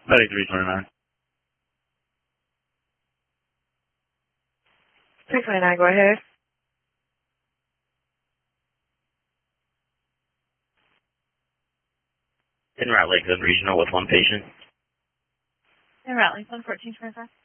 Medic 329. 329, go ahead. In Route Lakewood Regional with one patient. In Route Lakewood, 1425.